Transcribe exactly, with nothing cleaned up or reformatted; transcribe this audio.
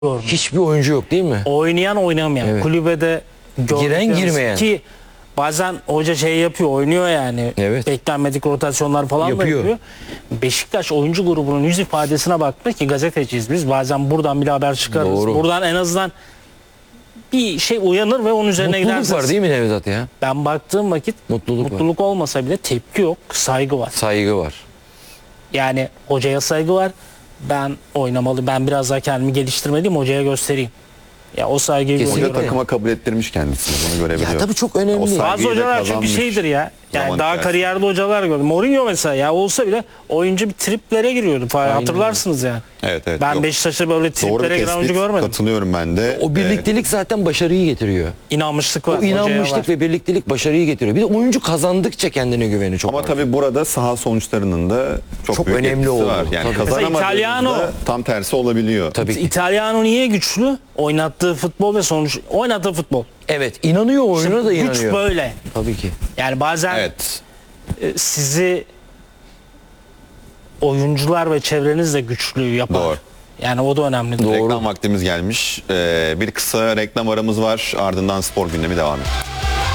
Hiçbir oyuncu yok değil mi? Oynayan oynamayan. Evet. Kulübede giren girmeyen. Ki bazen hoca şey yapıyor, oynuyor yani. Evet. Beklenmedik rotasyonlar falan yapıyor. da yapıyor. Beşiktaş oyuncu grubunun yüz ifadesine baktık ki gazeteciyiz biz. Bazen buradan bir haber çıkarırız. Doğru. Buradan en azından bir şey uyanır ve onun üzerine mutluluk gidersiniz. Mutluluk var değil mi Nevzat ya? Ben baktığım vakit mutluluk, mutluluk olmasa bile tepki yok, saygı var. Saygı var. Yani hocaya saygı var. Ben oynamalı, ben biraz daha kendimi geliştirmeliyim, hocaya göstereyim. Ya o saygıyı hoca takıma kabul ettirmiş kendisini, bunu görebiliyor. Ya tabii çok önemli. Bazı hocalar çünkü şeydir ya. Yani daha içerisinde. Kariyerli hocalar gördüm. Mourinho mesela ya olsa bile oyuncu bir triplere giriyordu. Aynen. Hatırlarsınız yani. Evet evet. Ben Beşiktaş'ta böyle triplere giren oyuncu görmedim. Katılıyorum ben de. O birliktelik ee, zaten başarıyı getiriyor. İnanmışlık var. O inanmışlık ve birliktelik başarıyı getiriyor. Bir de oyuncu kazandıkça kendine güveni çok. Ama var. tabii burada saha sonuçlarının da çok, çok büyük önemli oldu. Var. Yani kazanamadığında tam tersi olabiliyor. Tabii ki. İtalyano niye güçlü? Oynattığı futbol ve sonuç oynattığı futbol. Evet, inanıyor oyuna işte da inanıyor. Güç böyle. Tabii ki. Yani bazen evet. sizi oyuncular ve çevreniz de güçlü yapar. Doğru. Yani o da önemli. Doğru. Reklam vaktimiz gelmiş. Ee, bir kısa reklam aramız var. Ardından spor gündemi devam ediyor.